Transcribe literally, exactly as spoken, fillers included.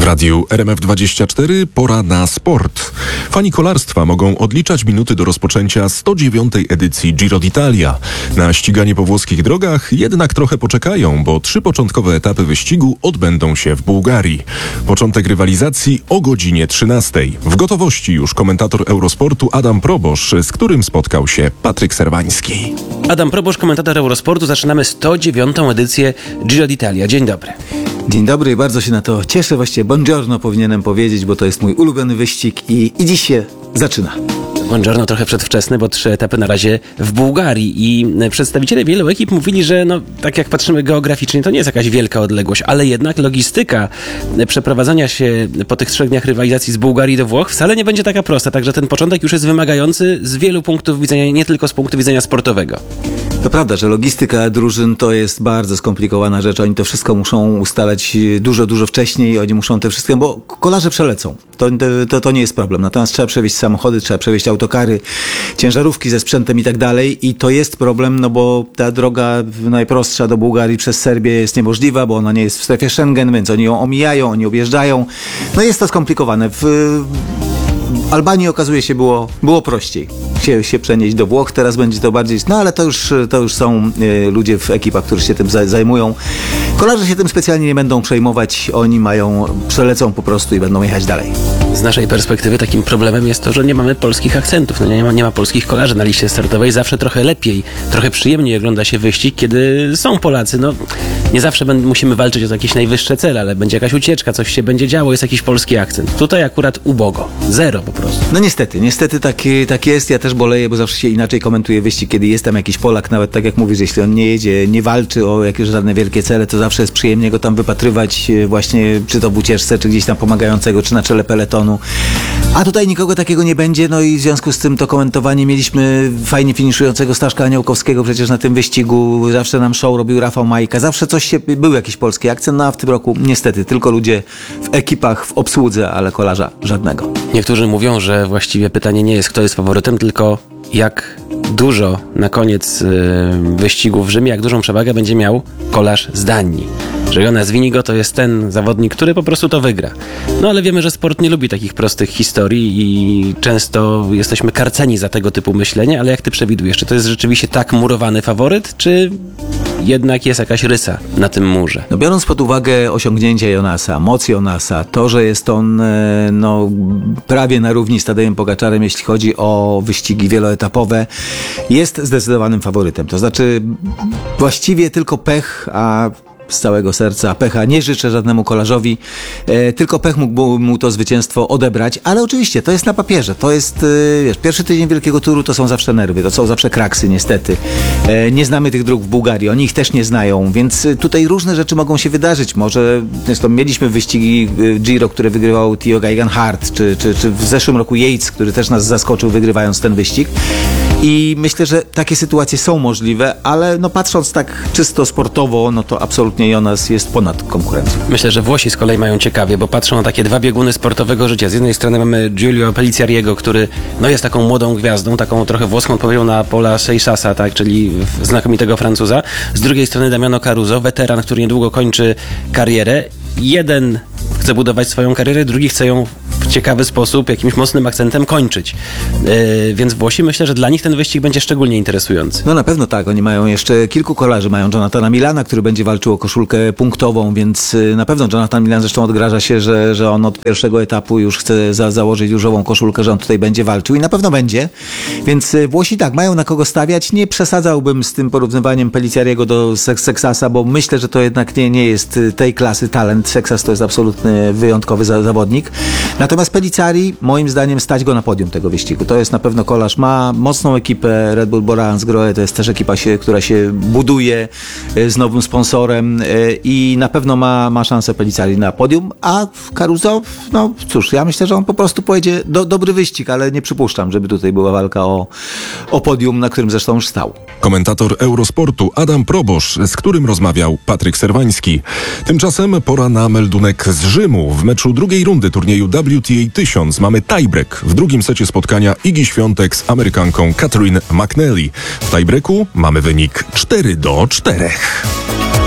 radiu R M F dwadzieścia cztery pora na sport. Fani kolarstwa mogą odliczać minuty do rozpoczęcia sto dziewiątej edycji Giro d'Italia. Na ściganie po włoskich drogach jednak trochę poczekają, bo trzy początkowe etapy wyścigu odbędą się w Bułgarii. Początek rywalizacji o godzinie trzynastej. W gotowości już komentator Eurosportu Adam Probosz, z którym spotkał się Patryk Serwański. Adam Probosz, komentator Eurosportu. Zaczynamy sto dziewiątą edycję Giro d'Italia. Dzień dobry. Dzień dobry, bardzo się na to cieszę. Właściwie buongiorno powinienem powiedzieć, bo to jest mój ulubiony wyścig i, i dziś się zaczyna. Buongiorno trochę przedwczesny, bo trzy etapy na razie w Bułgarii i przedstawiciele wielu ekip mówili, że no, tak jak patrzymy geograficznie, to nie jest jakaś wielka odległość, ale jednak logistyka przeprowadzania się po tych trzech dniach rywalizacji z Bułgarii do Włoch wcale nie będzie taka prosta, także ten początek już jest wymagający z wielu punktów widzenia, nie tylko z punktu widzenia sportowego. To prawda, że logistyka drużyn to jest bardzo skomplikowana rzecz. Oni to wszystko muszą ustalać dużo, dużo wcześniej. Oni muszą te wszystkie, bo kolarze przelecą. To, to, to nie jest problem. Natomiast trzeba przewieźć samochody, trzeba przewieźć autokary, ciężarówki ze sprzętem i tak dalej. I to jest problem, no bo ta droga najprostsza do Bułgarii przez Serbię jest niemożliwa, bo ona nie jest w strefie Schengen, więc oni ją omijają, oni objeżdżają. No jest to skomplikowane. W Albanii okazuje się było, było prościej się, się przenieść do Włoch, teraz będzie to bardziej, no ale to już, to już są y, ludzie w ekipach, którzy się tym zajmują. Kolarze się tym specjalnie nie będą przejmować, oni mają, przelecą po prostu i będą jechać dalej. Z naszej perspektywy takim problemem jest to, że nie mamy polskich akcentów, no nie, ma, nie ma polskich kolarzy na liście startowej. Zawsze trochę lepiej, trochę przyjemniej ogląda się wyścig, kiedy są Polacy. No, nie zawsze będ, musimy walczyć o jakieś najwyższe cele, ale będzie jakaś ucieczka, coś się będzie działo, jest jakiś polski akcent. Tutaj akurat ubogo, zero po prostu. No niestety, niestety tak, tak jest. Ja też boleję, bo zawsze się inaczej komentuje wyścig, kiedy jest tam jakiś Polak, nawet tak jak mówisz, jeśli on nie jedzie, nie walczy o jakieś żadne wielkie cele, to zawsze jest przyjemnie go tam wypatrywać właśnie, czy to w ucieczce, czy gdzieś tam pomagającego, czy na czele peletonu. A tutaj nikogo takiego nie będzie, no i w związku z tym to komentowanie mieliśmy fajnie finiszującego Staszka Aniołkowskiego przecież na tym wyścigu, zawsze nam show robił Rafał Majka, zawsze coś się, był jakiś polski akcent, no a w tym roku niestety tylko ludzie w ekipach, w obsłudze, ale kolarza żadnego. Niektórzy mówią, że właściwie pytanie nie jest, kto jest faworytem, tylko jak dużo na koniec yy, wyścigu w Rzymie, jak dużą przewagę będzie miał kolarz z Danii. Że Jonas Vingegaard to jest ten zawodnik, który po prostu to wygra. No ale wiemy, że sport nie lubi takich prostych historii i często jesteśmy karceni za tego typu myślenie, ale jak ty przewidujesz, czy to jest rzeczywiście tak murowany faworyt, czy jednak jest jakaś rysa na tym murze? No biorąc pod uwagę osiągnięcia Jonasa, moc Jonasa, to, że jest on no, prawie na równi z Tadejem Pogaczarem, jeśli chodzi o wyścigi wieloetapowe, jest zdecydowanym faworytem. To znaczy właściwie tylko pech, a z całego serca pecha nie życzę żadnemu kolarzowi, e, tylko pech mógł mu to zwycięstwo odebrać, ale oczywiście to jest na papierze, to jest, e, wiesz, pierwszy tydzień Wielkiego Turu to są zawsze nerwy, to są zawsze kraksy niestety. E, nie znamy tych dróg w Bułgarii, oni ich też nie znają, więc tutaj różne rzeczy mogą się wydarzyć. Może zresztą mieliśmy wyścigi Giro, które wygrywał Theo Geoghegan-Hart, czy, czy, czy w zeszłym roku Yates, który też nas zaskoczył wygrywając ten wyścig. I myślę, że takie sytuacje są możliwe, ale no patrząc tak czysto sportowo, no to absolutnie Jonas jest ponad konkurencją. Myślę, że Włosi z kolei mają ciekawie, bo patrzą na takie dwa bieguny sportowego życia. Z jednej strony mamy Giulio Peliciariego, który no jest taką młodą gwiazdą, taką trochę włoską odpowiedzią na Paula Seixasa, tak, czyli znakomitego Francuza. Z drugiej strony Damiano Caruso, weteran, który niedługo kończy karierę. Jeden chce budować swoją karierę, drugi chce ją w ciekawy sposób, jakimś mocnym akcentem kończyć. Yy, więc Włosi, myślę, że dla nich ten wyścig będzie szczególnie interesujący. No na pewno tak, oni mają jeszcze kilku kolarzy, mają Jonathana Milana, który będzie walczył o koszulkę punktową, więc na pewno Jonathan Milan zresztą odgraża się, że, że on od pierwszego etapu już chce za, założyć różową koszulkę, że on tutaj będzie walczył i na pewno będzie, więc Włosi tak, mają na kogo stawiać. Nie przesadzałbym z tym porównywaniem Peliciariego do Seixasa, bo myślę, że to jednak nie, nie jest tej klasy talent. Seixas to jest absolutny wyjątkowy za, zawodnik. Natomiast Peliciari, moim zdaniem, stać go na podium tego wyścigu. To jest na pewno kolarz, ma mocną ekipę, Red Bull Bora Hansgrohe, to jest też ekipa, się, która się buduje z nowym sponsorem i na pewno ma, ma szansę Peliciari na podium, a Caruso, no cóż, ja myślę, że on po prostu pojedzie do, dobry wyścig, ale nie przypuszczam, żeby tutaj była walka o, o podium, na którym zresztą już stał. Komentator Eurosportu Adam Probosz, z którym rozmawiał Patryk Serwański. Tymczasem pora na meldunek z Rzymu. W meczu drugiej rundy turnieju W T A tysiąc mamy tiebreak. W drugim secie spotkania Igi Świątek z Amerykanką Catherine McNally. W tiebreaku mamy wynik cztery do czterech.